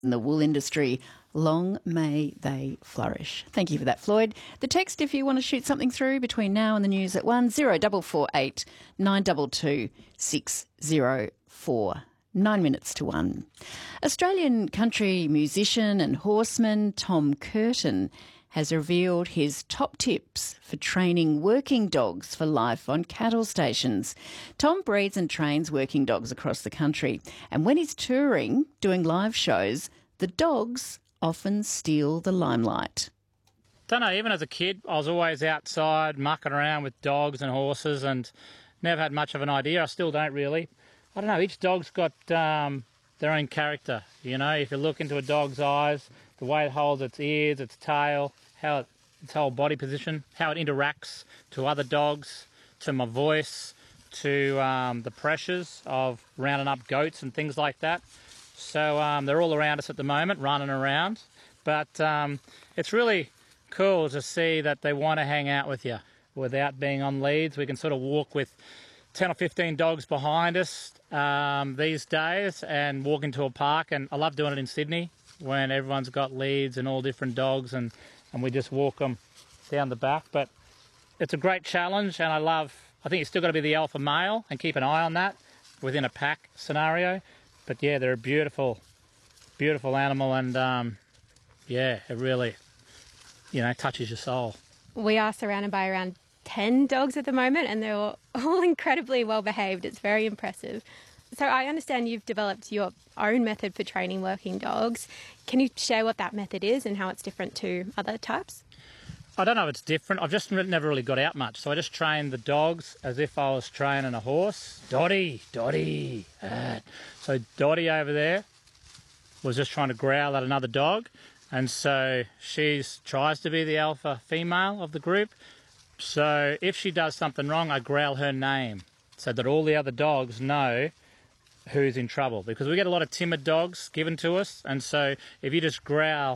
in the wool industry. Long may they flourish. Thank you for that, Floyd. The text, if you want to shoot something through between now and the news at 0448 922 604. 9 minutes to 1. Australian country musician and horseman Tom Curtin has revealed his top tips for training working dogs for life on cattle stations. Tom breeds and trains working dogs across the country, and when he's touring, doing live shows, the dogs often steal the limelight. Don't know, even as a kid, I was always outside mucking around with dogs and horses and never had much of an idea. I still don't really. I don't know, each dog's got their own character, you know. If you look into a dog's eyes, the way it holds its ears, its tail, its whole body position, how it interacts to other dogs, to my voice, to the pressures of rounding up goats and things like that. So they're all around us at the moment, running around. But it's really cool to see that they want to hang out with you without being on leads. We can sort of walk with 10 or 15 dogs behind us these days and walk into a park. And I love doing it in Sydney when everyone's got leads and all different dogs, and we just walk them down the back. But it's a great challenge, and I think you've still got to be the alpha male and keep an eye on that within a pack scenario. But yeah, they're a beautiful, beautiful animal, and yeah, it really, touches your soul. We are surrounded by around 10 dogs at the moment, and they're all incredibly well behaved. It's very impressive. So I understand you've developed your own method for training working dogs. Can you share what that method is and how it's different to other types? I don't know if it's different. I've just never really got out much. So I just trained the dogs as if I was training a horse. Dotty. So Dotty over there was just trying to growl at another dog. And so she tries to be the alpha female of the group. So if she does something wrong, I growl her name so that all the other dogs know who's in trouble, because we get a lot of timid dogs given to us, and so if you just growl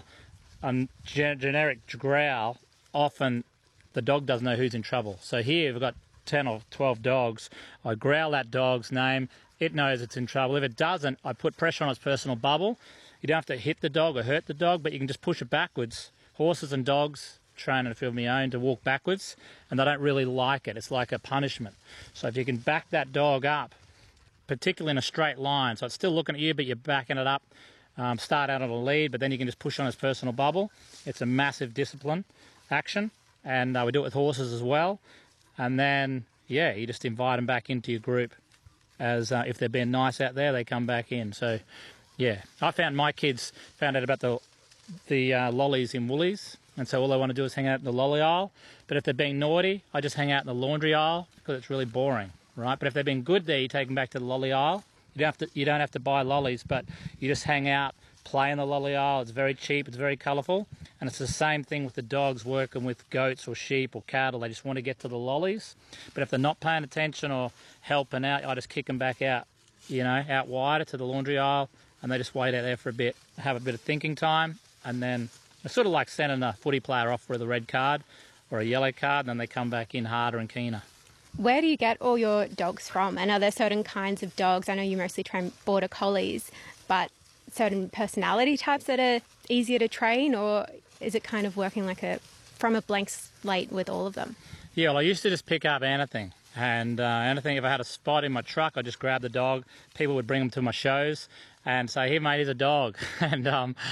a generic growl, often the dog doesn't know who's in trouble. So here we've got 10 or 12 dogs. I growl that dog's name, it knows it's in trouble. If it doesn't, I put pressure on its personal bubble. You don't have to hit the dog or hurt the dog, but you can just push it backwards. Horses and dogs, training a few of my own, to walk backwards, and they don't really like it. It's like a punishment. So if you can back that dog up, particularly in a straight line, so it's still looking at you, but you're backing it up, start out on a lead, but then you can just push on his personal bubble. It's a massive discipline action, and we do it with horses as well. And then, yeah, you just invite them back into your group, as if they're being nice out there, they come back in. So, yeah, I found my kids found out about the lollies in Woolies, and so all they want to do is hang out in the lolly aisle. But if they're being naughty, I just hang out in the laundry aisle, because it's really boring. Right, but if they've been good there, you take them back to the lolly aisle. You don't have to buy lollies, but you just hang out, play in the lolly aisle. It's very cheap, it's very colourful, and it's the same thing with the dogs working with goats or sheep or cattle. They just want to get to the lollies, but if they're not paying attention or helping out, I just kick them back out, out wider to the laundry aisle, and they just wait out there for a bit, have a bit of thinking time, and then it's sort of like sending a footy player off with a red card or a yellow card, and then they come back in harder and keener. Where do you get all your dogs from? And are there certain kinds of dogs? I know you mostly train border collies, but certain personality types that are easier to train, or is it kind of working from a blank slate with all of them? Yeah, well, I used to just pick up anything. And anything, if I had a spot in my truck, I'd just grab the dog. People would bring them to my shows and say, "Here, mate, here's a dog." But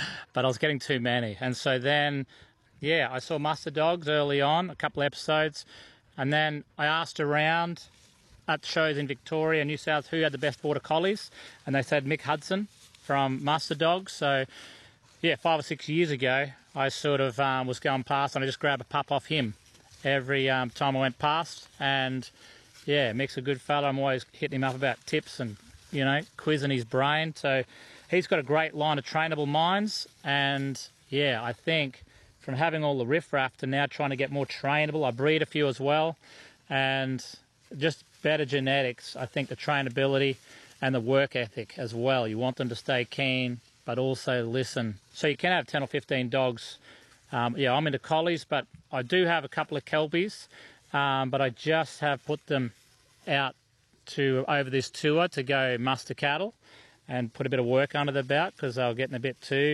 I was getting too many. And so then, yeah, I saw muster dogs early on, a couple of episodes. And then I asked around at shows in Victoria, New South, who had the best border collies, and they said Mick Hudson from Muster Dogs. So, yeah, 5 or 6 years ago, I sort of was going past, and I just grabbed a pup off him every time I went past. And, yeah, Mick's a good fella. I'm always hitting him up about tips and, quizzing his brain. So he's got a great line of trainable minds, and, yeah, I think from having all the riffraff to now trying to get more trainable. I breed a few as well, and just better genetics. I think the trainability and the work ethic as well. You want them to stay keen, but also listen. So you can have 10 or 15 dogs. I'm into collies, but I do have a couple of kelpies, but I just have put them out over this tour to go muster cattle. and put a bit of work under the belt because they were getting a bit too